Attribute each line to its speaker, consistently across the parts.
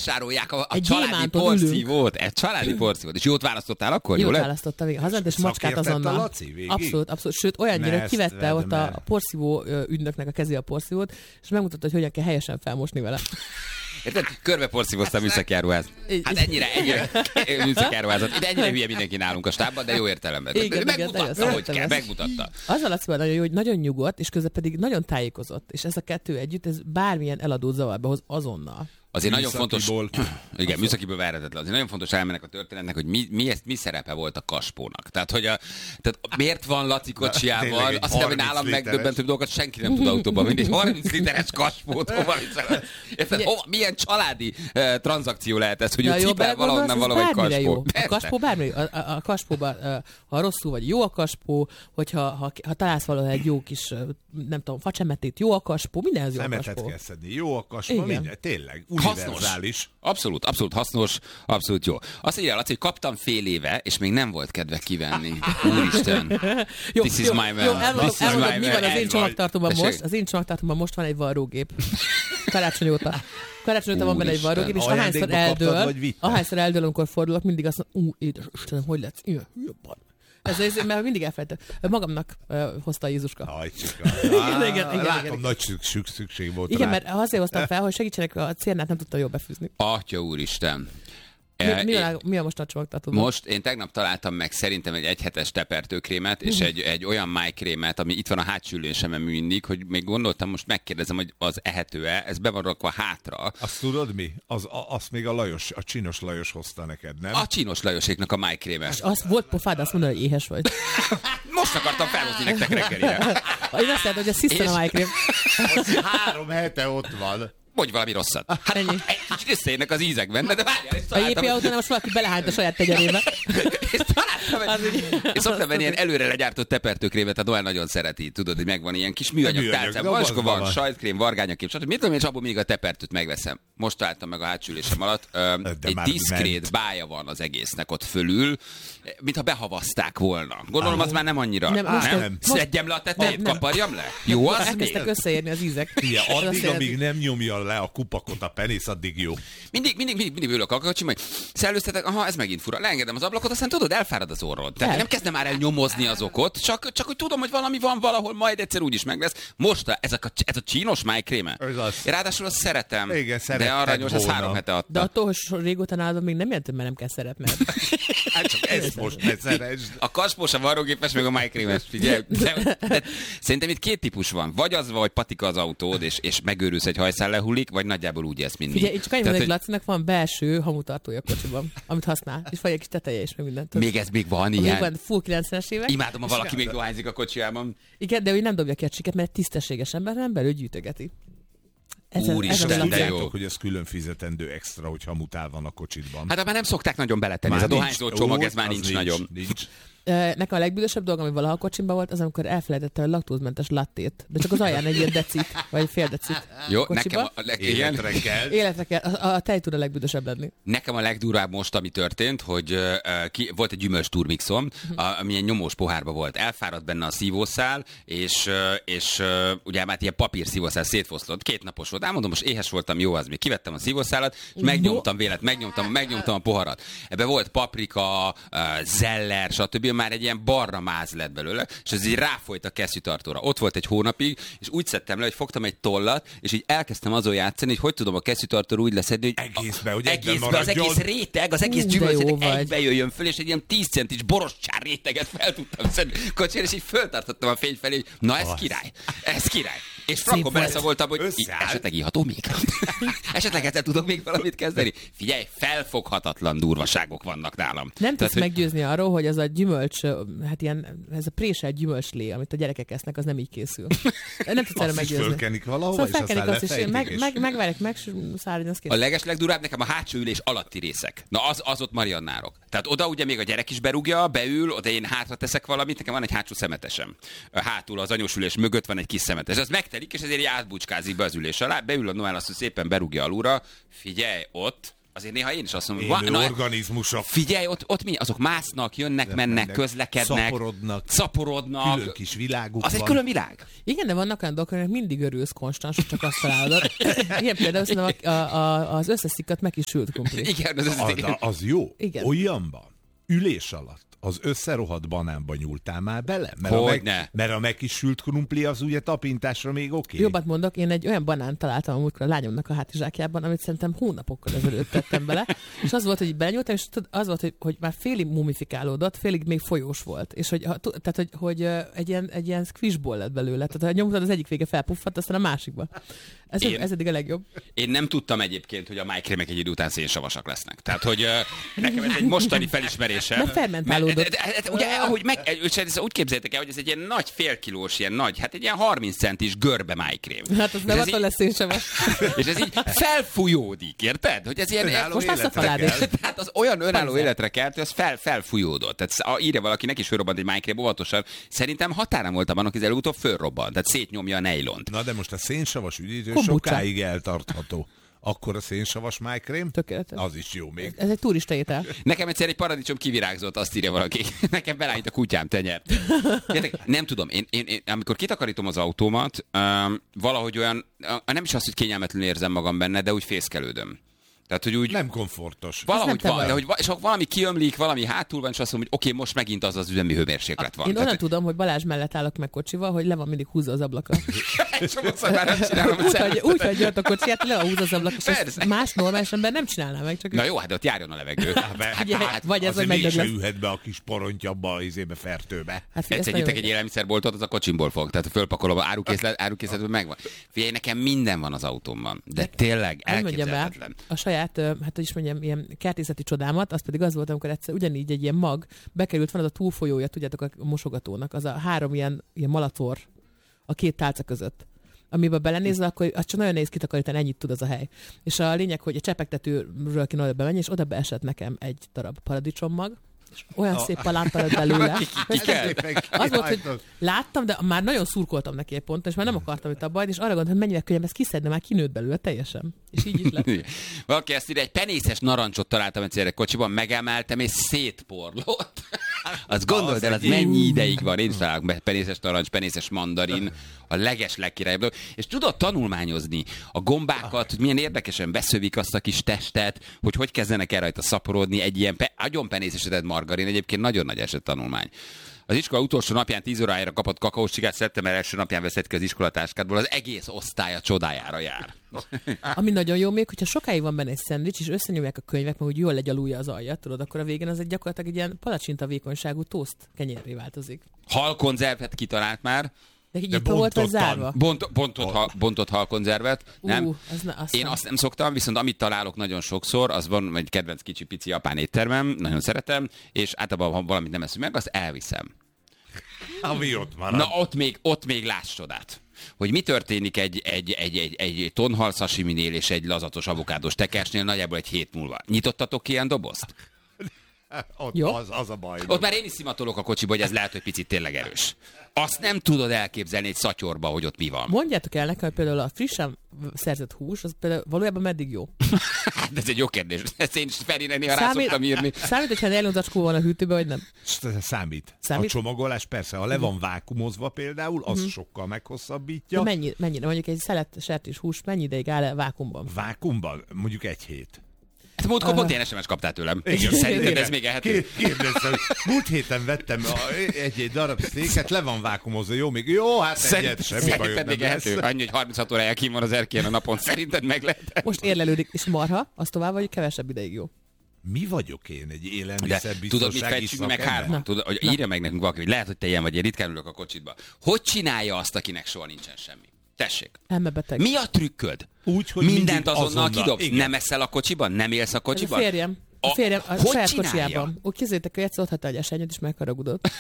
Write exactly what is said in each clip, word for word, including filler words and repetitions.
Speaker 1: vásárolják a, a családi porszívót. Egy családi porszívót. És jót választottál akkor?
Speaker 2: Jót választottam végig. Hazament, és macskát azonnal. Abszolút, abszolút. Sőt, olyannyira, hogy kivette ott a, a porszívó ügynöknek a kezé a porszívót, és megmutatta, hogy hogyan kell helyesen felmosni vele.
Speaker 1: Érted? Körbe porszívoztam műszakjáruház. Hát ennyire, ennyire műszakjáruházat. Ide ennyire hülye mindenki nálunk a stábban, de jó értelemben. Igen, megmutatta, igen, hogy kell, megmutatta.
Speaker 2: Az a Lacival nagyon jó, hogy nagyon nyugodt, és közben pedig nagyon tájékozott. És ez a kettő együtt, ez bármilyen eladót zavarba hoz azonnal.
Speaker 1: Azért nagyon fontos, igen, műszakiből verhetetlen. Azért nagyon fontos elmennek a történetnek, hogy mi, mi, ezt, mi szerepe volt a Kaspónak. Tehát, hogy a, tehát miért van Laci kocsijával, azt hiszem, hogy nálam megdöbbentőbb dolgokat senki nem tud autóban vinni. Egy harminc literes Kaspót, hova viszont. Érted? Hova, milyen családi uh, tranzakció lehet ez, hogy ő cipel valahonnan valahogy Kaspó.
Speaker 2: A Kaspó bármire a, a, a Kaspóban, uh, ha rosszul vagy jó a Kaspó, hogyha ha, ha találsz valahol egy jó kis, uh, nem tudom, facsemetét, jó a Kaspó, mindenhez jó a Kaspó.
Speaker 3: Szemetet kell szedni, jó a Kaspó, minden, tényleg.
Speaker 1: Hasznos. Abszolút, abszolút hasznos, abszolút jó. Azt írja, Laci, hogy kaptam fél éve, és még nem volt kedve kivenni. Úristen.
Speaker 2: Jó,
Speaker 1: This is
Speaker 2: jó,
Speaker 1: my man.
Speaker 2: jó, elmondom,
Speaker 1: This
Speaker 2: elmondom,
Speaker 1: is
Speaker 2: mi
Speaker 1: my
Speaker 2: van
Speaker 1: man.
Speaker 2: az én csomagtartóban
Speaker 1: Tessék.
Speaker 2: most. Az én csomagtartóban most van egy varrógép. Karácsony óta. Karácsony óta van benne egy varrógép, és ahányszor eldől, ahányszor eldől, amikor fordulok, mindig azt mondom, ú, édes Istenem, hogy lesz? Ilyen, jobban. Ez, ez, mert mindig elfelejtem. Magamnak uh, hozta a Jézuska.
Speaker 3: Ajcsika.
Speaker 2: igen, igen, igen,
Speaker 3: Látom,
Speaker 2: igen.
Speaker 3: nagy szükség, szükség volt
Speaker 2: igen,
Speaker 3: rá.
Speaker 2: mert azért hoztam fel, hogy segítsenek, a cérnát nem tudta jól befűzni.
Speaker 1: Atya úristen.
Speaker 2: Mi, mi, a, mi a most a csomagtartóban?
Speaker 1: Most én tegnap találtam meg szerintem egy egyhetes tepertőkrémet, és egy, egy olyan májkrémet, ami itt van a hátsó ülésemen mindig, hogy még gondoltam, most megkérdezem, hogy az ehető-e, ez be van rakva hátra.
Speaker 3: Azt tudod mi? Az, a, azt még a Lajos, a Csinos Lajos hozta neked, nem?
Speaker 1: A Csinos Lajoséknak a májkréme.
Speaker 2: És az volt pofád azt mondani, hogy éhes vagy.
Speaker 1: Most akartam felhozni nektek reggelire.
Speaker 2: Én azt látom, hogy a szisztan a májkrém.
Speaker 3: Három hete ott van.
Speaker 1: Mondj valami rosszat. Hát
Speaker 2: ennyi.
Speaker 1: egy kicsit összejönnek az ízek benne, de várjál, és
Speaker 2: A jé pé autónál most valaki belehányt a saját tegyerébe.
Speaker 1: és találtam egy... Én szoktam venni ilyen előre legyártott tepertőkrémet, a Noel nagyon szereti, tudod, hogy megvan ilyen kis műanyag tálcám. Van, és akkor van sajtkrém, vargányakrém, stb. Mit tudom én, és abból még a tepertőt megveszem. Most találtam meg a hátsülésem alatt. Ö, egy diszkrét bája van az egésznek ott fölül, mintha behavazták volna. Gondolom, az már nem annyira. Nem,
Speaker 2: most
Speaker 1: nem?
Speaker 2: nem.
Speaker 1: Szedjem le a tetejét, kaparjam le? Jó, az még?
Speaker 2: Elkezdtek összeérni az ízek.
Speaker 3: Igen, addig, amíg nem nyomja le a kupakot a penész, addig jó.
Speaker 1: Mindig, mindig, mindig, mindig ülök a kocsim, hogy szellőztetek, aha, ez megint fura. Leengedem az ablakot, aztán tudod, elfárad az orrod. Tehát nem kezdem már el nyomozni az okot, csak, csak hogy tudom, hogy valami van valahol, majd egyszer úgyis meg lesz. Most a, ez, a, ez a Csinos májkréme. Ráadásul azt szeretem.
Speaker 3: Igen,
Speaker 1: de aranyos, ez három hete adta.
Speaker 2: De attól, hogy régóta nálad még nem jelent, mert nem kell szeretned.
Speaker 3: Hát csak ezt most ne szeresd.
Speaker 1: A Kaspós, a varrógépes, meg a májkrémes. Figyelj. De, de, szerintem itt két típus van. Vagy az, vagy patika az autód, és, és megőrülsz, egy hajszál lehullik, vagy nagyjából úgy ezt mindig.
Speaker 2: Figyelj, csak annyi, hogy Lacinak van belső hamutartója a kocsiban, amit használ. És vagy egy kis teteje is, meg mindent.
Speaker 1: Még ez még van ilyen?
Speaker 2: Még van full kilencvenes évek.
Speaker 1: Imádom, ha valaki még dohányzik a kocsijában.
Speaker 2: Igen, de ő nem dobja ki a csiket, mert tisztességes ember, nem belül gyűjtögeti.
Speaker 1: Úristen, de jó.
Speaker 3: Hogy ez külön fizetendő extra, hogy hamutál van a kocsidban.
Speaker 1: Hát már nem szokták nagyon beletenni. Ez a dohányzó csomag, ez már nincs, nincs nagyon.
Speaker 3: Nincs.
Speaker 2: Nekem a legbűdösebb dolog, ami valaha a kocsimban volt, az amikor elfelejtette a laktózmentes lattét. De csak az alján egy ilyen decit, vagy fél decit.
Speaker 1: Jó,
Speaker 2: a
Speaker 1: nekem a leg...
Speaker 3: Életre kell.
Speaker 2: Életre kell. A, a tej tud a legbűdösebb lenni.
Speaker 1: Nekem a legdurvább most, ami történt, hogy uh, ki, volt egy gyümölcs turmixom, uh, ami egy nyomós pohárba volt. Elfáradt benne a szívószál, és, uh, és uh, ugye már ilyen papír szívószál szétfoszlott. Két napos volt. Elmondom, most éhes voltam, jó az még. Kivettem a szívószálat, és megnyomtam vélet, megnyomtam, megnyomtam a poharat. Ebbe volt paprika, uh, zeller, stb. Már egy ilyen barna máz lett belőle, és ez így ráfolyt a kesztyűtartóra. Ott volt egy hónapig, és úgy szedtem le, hogy fogtam egy tollat, és így elkezdtem azon játszani, hogy hogy tudom a kesztyűtartóra úgy leszedni, hogy
Speaker 3: egészbe, hogy
Speaker 1: egészbe, az egész réteg, az egész gyümölcs egybe jöjjön föl, és egy ilyen tíz centis borostyár réteget fel tudtam szedni kocsira, és így föltartottam a fény felé, hogy na ez király, ez király. És frankon beleszagoltam, hogy í- esetleg iható még? Esetleg ezzel tudok még valamit kezdeni? Figyelj, felfoghatatlan durvaságok vannak nálam.
Speaker 2: Nem tudsz hogy... meggyőzni arról, hogy az a gyümölcs, hát ilyen, ez a préselt gyümölcslé, amit a gyerekek esznek, az nem így készül. Nem tudsz erre meggyőzni.
Speaker 3: Azt is fölkenik valahova,
Speaker 2: szóval
Speaker 3: és aztán
Speaker 2: azt is, meg,
Speaker 3: és...
Speaker 2: meg, megvárják, meg, szárny, az kész.
Speaker 1: A legeslegdurább nekem a hátsó ülés alatti részek. Na az, az ott mariannárok. Tehát oda ugye még a gyerek is berúgja, beül, oda én hátra teszek valamit, nekem van egy hátsó szemetesem. Hátul az anyós ülés mögött van egy kis szemetes. Az megtelik, és ezért átbucskázik be az ülés alá, beül a Noel, azt szépen berúgja alulra. Figyelj, ott azért néha én is azt mondom,
Speaker 3: hogy na, organizmusok.
Speaker 1: Figyelj, ott, ott mi? Azok másznak, jönnek, mennek, mennek, közlekednek,
Speaker 3: szaporodnak,
Speaker 1: szaporodnak.
Speaker 3: Külön kis világuk
Speaker 1: az
Speaker 3: van.
Speaker 1: egy külön világ.
Speaker 2: Igen, de vannak olyan dolgok, aminek mindig örülsz konstans, hogy csak azt találod. Igen, például szerintem a, a, az összeszikkat meg is sült krumpli.
Speaker 1: Igen, az,
Speaker 3: az, az, az jó.
Speaker 2: Igen.
Speaker 3: Olyanban, ülés alatt az összerohadt banánba nyúltál már bele? Mert,
Speaker 1: hogy
Speaker 3: a, meg,
Speaker 1: ne.
Speaker 3: mert a megkisült krumpli az ugye tapintásra még oké. Okay.
Speaker 2: Jobbat mondok, én egy olyan banánt találtam amúgykor a lányomnak a hátizsákjában, amit szerintem hónapokkal ezelőtt tettem bele, és az volt, hogy belenyúltam, és az volt, hogy, hogy már félig mumifikálódott, félig még folyós volt, és hogy, tehát, hogy, hogy egy, ilyen, egy ilyen squishball lett belőle, tehát ha nyomtad, az egyik vége felpuffadt, aztán a másikba. Ez, én, ez eddig a legjobb.
Speaker 1: Én nem tudtam egyébként, hogy a májkrémek egy idő után szénsavasak lesznek. Tehát, hogy uh, nekem ez egy mostani felismerésem.
Speaker 2: Mert fermentálódott.
Speaker 1: Mert, de, de, de, ugye, ahogy meg, úgy képzeljétek el, hogy ez egy ilyen nagy félkilós, ilyen nagy, hát egy ilyen harminc centis görbe májkrém.
Speaker 2: Hát az nem attól lesz szénsavas.
Speaker 1: És ez így felfújódik, érted? Hogy ez ilyen,
Speaker 2: most már szafaládik.
Speaker 1: Tehát az olyan önálló életre kelt, hogy az fel, felfújódott. Tehát írja valaki, neki is fölrobbant egy májkrém óvatosan. Szerintem határa voltam annak, hogy előbb-utóbb fölrobbant. Tehát szétnyomja a nejlont.
Speaker 3: Na de most a szénsavas üdítő sokáig eltartható. Akkor a szénsavas májkrém?
Speaker 2: Tökéletes.
Speaker 3: Az is jó még.
Speaker 2: Ez egy turista étel.
Speaker 1: Nekem egyszer egy paradicsom kivirágzott, azt írja valaki. Nekem belállít a kutyám tenyert. Értek, nem tudom, én, én, én amikor kitakarítom az autómat, um, valahogy olyan, uh, nem is azt, hogy kényelmetlenül érzem magam benne, de úgy fészkelődöm. Tehát, hogy úgy...
Speaker 3: Nem komfortos.
Speaker 1: Valahogy
Speaker 2: nem
Speaker 1: van, de hogy és ha valami kiömlik, valami hátul van, és azt mondom, hogy oké, okay, most megint az az üzemi hőmérséklet van.
Speaker 2: Én
Speaker 1: Tehát,
Speaker 2: onnan tudom, hogy Balázs mellett állok meg kocsival, hogy le van mindig húzva az ablaka.
Speaker 1: egy csomószor már nem csinálom.
Speaker 2: Úgy, hogy, úgy, hogy jött a kocsiját, le van húzva az ablaka, és más normális ember nem csinálná meg. Csak
Speaker 1: na jó, hát ott járjon a levegő.
Speaker 2: Hát, hát, vagy ez, hogy
Speaker 3: megdög lesz. Ülhet be a kis porontyabba, az izébe, fertőbe.
Speaker 1: Hát egyszer nyitek egy élelmiszerboltot, az a kocsimból fog. Tehát fölpakolom, árukészlet, árukészletben megvan. Figyelj, nekem minden van az autómban. De tényleg elképzelhetetlen.
Speaker 2: A saját, hát hogy is mondjam, ilyen kertészeti csodámat, az pedig az volt, amikor egyszer ugyanígy egy ilyen mag bekerült, van az a túlfolyója, tudjátok, a mosogatónak, az a három ilyen, ilyen malator a két tálca között, amiben belenézve, akkor az csak nagyon nehéz kitakarítani, ennyit tud az a hely. És a lényeg, hogy a csepegtetőről kéne oda bemenni, és oda beesett nekem egy darab paradicsommag, és olyan a... szép palánta lett belőle. Az volt, hogy láttam, de már nagyon szurkoltam neki egy ponton, és már nem akartam itt a bajt, és arra gondoltam, hogy mennyire könnyebb, ezt kiszedne, már kinőtt belőle teljesen. És így is lett.
Speaker 1: Valaki ezt írja, egy penészes narancsot találtam egyszer egy kocsiban, megemeltem, és szétporlott. Azt gondold el, az mennyi ideig van. Én is találok penészes narancs, penészes mandarin, a leges legkirályabb dolog. És tudod tanulmányozni a gombákat, hogy milyen érdekesen beszövik azt a kis testet, hogy hogy kezdenek el rajta szaporodni egy ilyen pe- agyon penészesedett margarin. Egyébként nagyon nagy eset tanulmány. Az iskola utolsó napján tíz órájára kapott kakaós csigát, szeptember első napján veszett ki az iskolatáskádból, az egész osztály a csodájára jár.
Speaker 2: Ami nagyon jó még, hogyha sokáig van benne egy szendvics, és összenyomják a könyvek, mert úgy jól legyalulja az aljat, tudod, akkor a végén az egy gyakorlatilag egy ilyen palacsinta vékonyságú toszt kenyérré változik.
Speaker 1: Halkonzervet kitalált már.
Speaker 2: De így itt volt az zárva?
Speaker 1: Bont, bontott, ha, bontott halkonzervet. Nem?
Speaker 2: Uh, az ne, azt
Speaker 1: Én azt nem szoktam, viszont amit találok nagyon sokszor, az van egy kedvenc kicsi-pici japán éttermem, nagyon szeretem, és általában, ha valamit nem eszünk meg, azt elviszem.
Speaker 3: Ami ott marad.
Speaker 1: Na ott még, ott még láss csodát. Hogy mi történik egy, egy, egy, egy, egy tonhal sashiminél és egy lazatos avokádós tekersnél nagyjából egy hét múlva. Nyitottatok ilyen dobozt?
Speaker 3: Ott jó. Az, az a baj.
Speaker 1: Ott már én is szimatolok a kocsiba, hogy ez lehet, hogy picit tényleg erős. Azt nem tudod elképzelni egy szatyorba, hogy ott mi van.
Speaker 2: Mondjátok el nekem, hogy például a frissen szerzett hús, az például valójában meddig jó?
Speaker 1: De ez egy jó kérdés. Ezt én is Ferinek néha rá szoktam írni.
Speaker 2: Számít, hogyha nylon zacskó van a hűtőben, vagy nem?
Speaker 3: Számít.
Speaker 2: Számít.
Speaker 3: A csomagolás persze, ha le van vákumozva például, az uh-huh. sokkal meghosszabbítja.
Speaker 2: De mennyi, mennyire? Mondjuk egy szelet sertés hús mennyi ideig áll vákumban?
Speaker 3: Vákumban? Mondjuk egy hét.
Speaker 1: Hát múltkor pont ilyen es em es kaptál tőlem. Igen. Szerinted ez még ehető?
Speaker 3: Kérdeztem, hogy múlt héten vettem egy-egy darab sztéket, le van vákumozva, jó, még jó, hát egyet, semmi bajod nem lesz.
Speaker 1: Annyi, hogy harminchat órája kín van az erkélyen a napon, szerinted meg lehet?
Speaker 2: Most érlelődik, és marha, az tovább vagy kevesebb ideig jó.
Speaker 3: Mi vagyok én egy élelmiszerbiztonsági
Speaker 1: szakember? Meg hárman? Tudod, hogy írja meg nekünk valaki, hogy lehet, hogy te ilyen vagy, én ritkán ülök a kocsitba. Hogy csinálja azt, akinek soha nincsen semmi? Tessék.
Speaker 2: Elmebeteg.
Speaker 1: Mi a trükköd?
Speaker 3: Úgy, hogy
Speaker 1: mindent azonnal, azonnal kidobsz.
Speaker 3: Igen.
Speaker 1: Nem eszel a kocsiban? Nem élsz a kocsiban?
Speaker 2: Ez a férjem. A férjem a, a saját
Speaker 1: csinálja?
Speaker 2: kocsijában. Úgy képzeljétek, hogy egyszer ott hagyta egy esenyőt, és megharagudott.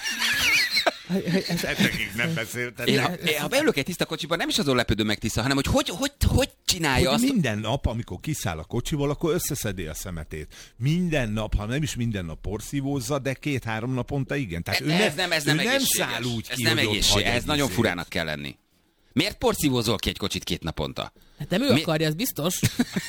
Speaker 3: Ezekig nem beszéltem.
Speaker 1: Én, ha, én, ha beülök egy tiszta kocsiban, nem is azon lepődöm meg tiszta, hanem hogy hogy, hogy, hogy csinálja
Speaker 3: hogy
Speaker 1: azt.
Speaker 3: Minden nap, amikor kiszáll a kocsiból, akkor összeszedi a szemetét. Minden nap, ha nem is minden nap porszívózza, de két-három naponta igen. Tehát
Speaker 1: ez
Speaker 3: ő
Speaker 1: nem, ez nem, ez nem,
Speaker 3: ő nem száll úgy
Speaker 1: ez
Speaker 3: ki,
Speaker 1: nem
Speaker 3: hogy
Speaker 1: egészség, ez nagyon furának kell lenni. Miért porszívózol ki egy kocsit két naponta?
Speaker 2: Hát nem ő Mi... akarja, ez biztos.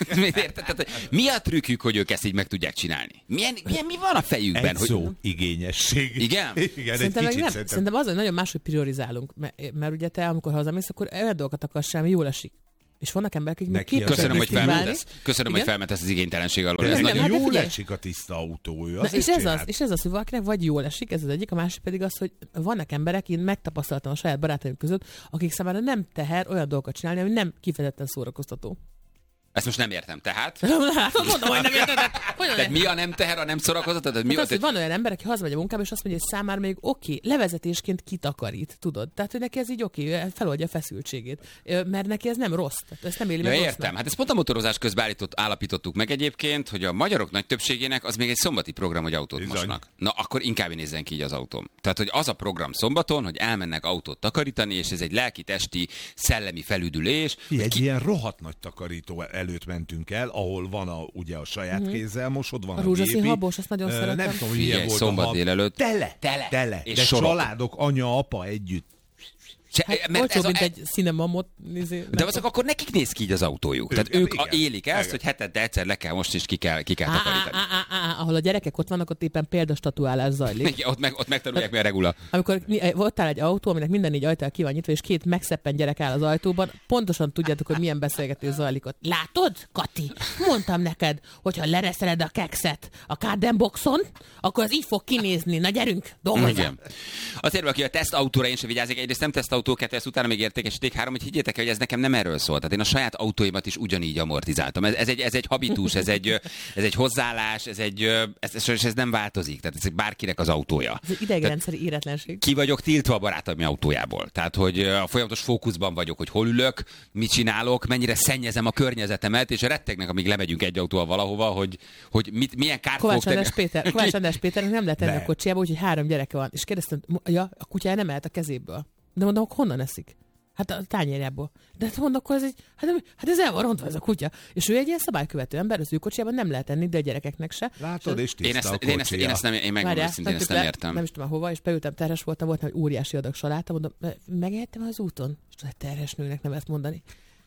Speaker 1: Mi a trükkük, hogy ők ezt így meg tudják csinálni? Milyen, milyen, mi van a fejükben?
Speaker 3: Egy
Speaker 1: hogy...
Speaker 3: szó, igényesség.
Speaker 1: Igen?
Speaker 3: Igen,
Speaker 2: szerintem,
Speaker 3: egy kicsit
Speaker 2: nem,
Speaker 3: szerintem.
Speaker 2: szerintem az, hogy nagyon máshogy priorizálunk. Mert, mert ugye te, amikor hazamész, akkor olyan dolgokat akarsz sem, jól esik. És vannak emberek, akik még képesek
Speaker 1: Köszönöm, hogy felmentesz. Köszönöm,
Speaker 2: igen?
Speaker 1: hogy felmentesz az igénytelenség alól.
Speaker 3: Ez
Speaker 2: nagyon
Speaker 3: hát jól
Speaker 2: figyelj.
Speaker 3: esik a tiszta autója.
Speaker 2: És ez, az, és ez az, hogy valakinek vagy jól esik, ez az egyik, a másik pedig az, hogy vannak emberek, én megtapasztaltam a saját barátaim között, akik számára nem teher olyan dolgokat csinálni, ami nem kifejezetten szórakoztató.
Speaker 1: Ezt most nem értem, tehát?
Speaker 2: Hát, mondom, hogy nem érted.
Speaker 1: Tehát mi a nem teher, a nem szórakoztató? Tehát mi
Speaker 2: hát
Speaker 1: az,
Speaker 2: az, hogy van olyan ember, aki hazamegy a munkába, és azt mondja, hogy számára még oké, okay, levezetésként kitakarít, tudod? Tehát, hogy neki ez így oké, okay, feloldja a feszültségét. Mert neki ez nem rossz. Tehát ezt nem éli
Speaker 1: ja,
Speaker 2: meg
Speaker 1: értem.
Speaker 2: rossznak.
Speaker 1: Hát ezt pont a motorozás közben állított, állapítottuk meg egyébként, hogy a magyarok nagy többségének az még egy szombati program, hogy autót
Speaker 3: Bizony.
Speaker 1: mosnak. Na, akkor inkább nézzen ki így az autóm. Tehát, hogy az a program szombaton, hogy elmennek autót takarítani, és ez egy lelki-testi, szellemi felüdülés.
Speaker 3: Egy
Speaker 1: ki...
Speaker 3: ilyen rohadt nagy takarító előtt mentünk el, ahol van a, ugye a saját mm-hmm. kézzel mosod, van
Speaker 2: a
Speaker 3: a
Speaker 2: rózsaszín
Speaker 3: gépi.
Speaker 2: habos, azt nagyon
Speaker 3: uh,
Speaker 2: szeretem.
Speaker 3: Nem tudom, hogy
Speaker 1: Figyelj,
Speaker 3: milyen volt
Speaker 1: szombat
Speaker 3: a hab.
Speaker 1: délelőtt.
Speaker 3: Tele,
Speaker 1: tele,
Speaker 3: tele.
Speaker 1: és
Speaker 3: De
Speaker 1: sorok.
Speaker 3: családok, anya, apa együtt.
Speaker 1: Se,
Speaker 2: Hát
Speaker 1: mert
Speaker 2: olcsó,
Speaker 1: ez
Speaker 2: mint
Speaker 1: a,
Speaker 2: egy cinemamot. Nézé,
Speaker 1: de azok akkor nekik néz ki így az autójuk. Tehát
Speaker 3: Igen,
Speaker 1: ők
Speaker 3: igen.
Speaker 1: a, élik ezt,
Speaker 3: Igen.
Speaker 1: hogy hetente egyszer le kell most, és ki kell, ki kell
Speaker 2: Á,
Speaker 1: takarítani.
Speaker 2: á, á, á, á, ahol a gyerekek ott vannak, ott éppen példastatuálás zajlik.
Speaker 1: Igen, ott, meg, ott megtanulják, mi a regula.
Speaker 2: Amikor ott áll egy autó, aminek minden négy ajtaja ki van nyitva, és két megszeppen gyerek áll az ajtóban, pontosan tudjátok, hogy milyen beszélgetés zajlik ott. Látod, Kati? Mondtam neked, hogyha lereszeled a kekszet a kárdenboxon, akkor az így fog kinézni. Na gyerünk, dolgozzunk.
Speaker 1: Igen. Azért, aki a tesztautóra én sem vigyázik, egyrészt nem tesztautó, kettő, ezt utána még értékesíték három, hogy higgyétek el, hogy ez nekem nem erről szól. Tehát én a saját autóimat is ugyanígy amortizáltam. Ez, ez, egy, ez egy habitus, ez egy, ez egy hozzáállás, ez, egy, ez, ez, ez nem változik. Tehát ez bárkinek az autója.
Speaker 2: Ez egy idegrendszeri éretlenség.
Speaker 1: Ki vagyok tiltva a barátom autójából. Tehát, hogy a folyamatos fókuszban vagyok, hogy hol ülök, mit csinálok, mennyire szennyezem a környezetemet, és rettegnek, amíg lemegyünk egy autóval valahova, hogy, hogy mit, milyen kárt
Speaker 2: Kovács
Speaker 1: fogok
Speaker 2: András Péter, Kovács András Péternek nem lehet tenni
Speaker 3: Ne.
Speaker 2: a kocsiába, úgyhogy három gyereke van. És kérdeztem, ja, a kutyája nem ehet a kezéből. De mondom, honnan eszik? Hát a tányérjából. De hát mondom, akkor ez egy, hát, hát ez el van rontva ez a kutya. És ő egy ilyen szabálykövető ember, az ő kocsiában nem lehet enni, de a gyerekeknek se.
Speaker 3: Látod, és
Speaker 1: Én
Speaker 3: tiszta
Speaker 1: ezt,
Speaker 3: a
Speaker 1: én, ezt, én ezt nem, én megmondom őszintén, ezt nem értem.
Speaker 2: Nem is tudom hova, és beültem, terhes voltam, volt egy óriási adag saláta, mondom, megehettem az úton? És tudod, terhes nőnek nem ezt mondani.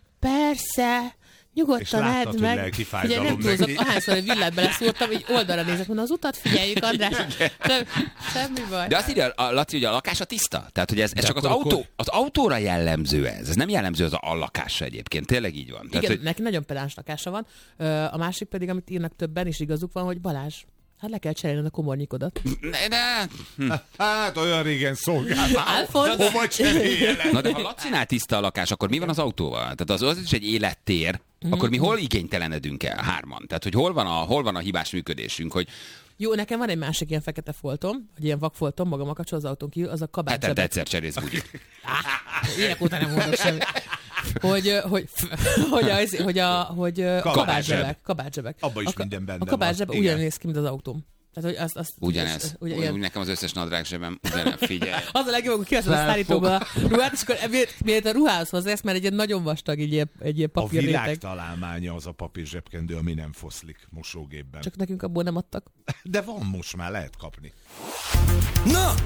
Speaker 2: Persze, nyugodtan edd meg.
Speaker 3: lelki
Speaker 2: Ugye
Speaker 3: fájdalom
Speaker 2: nem túlzok,
Speaker 3: neki.
Speaker 2: ahányszor egy villát beleszúrtam, így oldalra nézek, mondom, az utat figyeljük, András. Sem, semmi baj.
Speaker 1: De azt írja a Laci, hogy a lakása tiszta. Tehát, hogy ez, ez csak az,
Speaker 3: akkor-
Speaker 1: autó, az autóra jellemző ez. Ez nem jellemző az a lakásra egyébként. Tényleg így van. Tehát,
Speaker 2: Igen,
Speaker 1: hogy...
Speaker 2: neki nagyon pedáns lakása van. Ö, A másik pedig, amit írnak többen, és igazuk van, hogy Balázs, hát le kell cserélned a komornyikodat.
Speaker 1: Ne, ne. Hm.
Speaker 3: Hát olyan régen szolgáltál.
Speaker 2: Alfons.
Speaker 3: Hova cseréljenek?
Speaker 1: Na de ha Lacinál tiszta a lakás, akkor mi van az autóval? Tehát az, az is egy élettér. Akkor mi hol igénytelenedünk el hárman? Tehát, hogy hol van a, hol van a hibás működésünk, hogy
Speaker 2: Jó, nekem van egy másik ilyen fekete foltom, vagy ilyen vakfoltom, magam a kapcsol az autón kívül, az a kabát
Speaker 1: hetente
Speaker 2: zsebek.
Speaker 1: egyszer cserélsz bugyit.
Speaker 2: Évek óta nem mondok semmit. Hogy, hogy, hogy, az, hogy a hogy kabátzsebek. Kabátzsebek.
Speaker 3: Abba is
Speaker 2: a,
Speaker 3: minden benne
Speaker 2: A kabátzsebek
Speaker 3: van. Igen.
Speaker 2: ugyan néz ki, mint az autóm. Tehát, hogy azt, azt,
Speaker 1: Ugyanez.
Speaker 2: az- ugye,
Speaker 1: Úgy,
Speaker 2: ilyen-
Speaker 1: úgy nekem az összes nadrág zsebem. Ugyanez. Figyelj.
Speaker 2: Az a legjobb, hogy kiveszed a szállítóba a ruhát, és akkor miért a ruhához hozzász, mert egy ilyen nagyon vastag, egy ilyen, egy ilyen
Speaker 3: A
Speaker 2: papírréteg.
Speaker 3: világ találmánya az a papír zsebkendő, ami nem foszlik mosógépben.
Speaker 2: Csak nekünk abból nem adtak.
Speaker 3: De van most már, lehet kapni.
Speaker 4: Na,